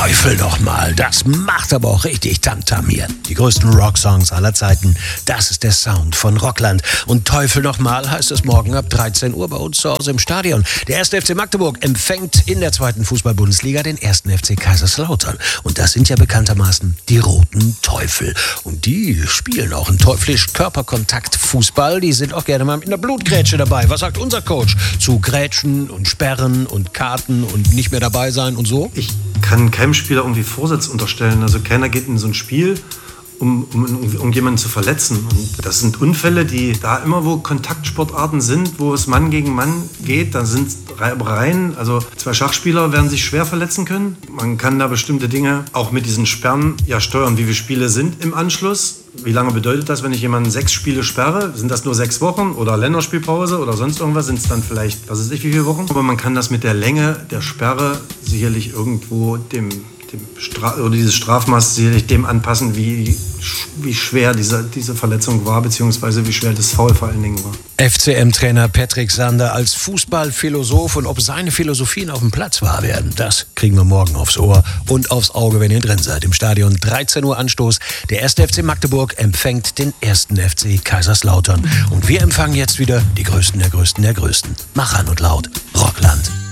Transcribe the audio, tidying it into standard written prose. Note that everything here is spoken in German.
Teufel doch mal, das macht aber auch richtig Tamtam hier. Die größten Rocksongs aller Zeiten, das ist der Sound von Rockland. Und Teufel noch mal heißt es morgen ab 13 Uhr bei uns zu Hause im Stadion. Der 1. FC Magdeburg empfängt in der 2. Fußball-Bundesliga den 1. FC Kaiserslautern. Und das sind ja bekanntermaßen die Roten Teufel. Und die spielen auch einen teuflisch Körperkontakt-Fußball. Die sind auch gerne mal in der Blutgrätsche dabei. Was sagt unser Coach zu Grätschen und Sperren und Karten und nicht mehr dabei sein und so? Ich kann keinem Spieler irgendwie Vorsatz unterstellen. Also keiner geht in so ein Spiel, um jemanden zu verletzen. Und das sind Unfälle, die da immer, wo Kontaktsportarten sind, wo es Mann gegen Mann geht, dann sind Reibereien. Also 2 Schachspieler werden sich schwer verletzen können. Man kann da bestimmte Dinge auch mit diesen Sperren ja steuern, wie viele Spiele sind im Anschluss. Wie lange bedeutet das, wenn ich jemanden 6 Spiele sperre? Sind das nur 6 Wochen oder Länderspielpause oder sonst irgendwas? Sind es dann vielleicht, was weiß ich, wie viele Wochen? Aber man kann das mit der Länge der Sperre sicherlich irgendwo dieses Strafmaß sicherlich dem anpassen, wie schwer diese Verletzung war, beziehungsweise wie schwer das Foul vor allen Dingen war. FCM-Trainer Patrick Sander als Fußballphilosoph, und ob seine Philosophien auf dem Platz wahr werden, das kriegen wir morgen aufs Ohr und aufs Auge, wenn ihr drin seid. Im Stadion 13 Uhr Anstoß. Der 1. FC Magdeburg empfängt den 1. FC Kaiserslautern. Und wir empfangen jetzt wieder die Größten der Größten der Größten. Mach an und laut. Rockland.